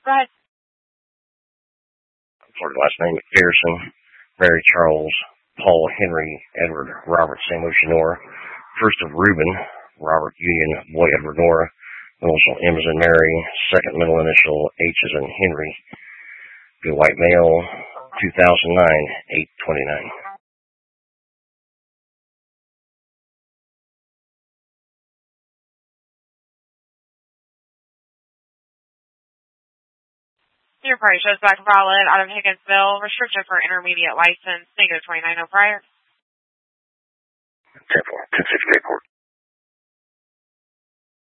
Go ahead. Florida last name McPherson, Mary Charles, Paul Henry, Edward, Robert Sam Nora. First of Reuben, Robert Union, Boy Edward Nora. Middle initial M as in Mary. Second middle initial H as in Henry. Be a white male, 2009, 8/29. Your price shows back valid out of Higginsville. Restricted for intermediate license. -29, no prior. 10-4, 1068 court.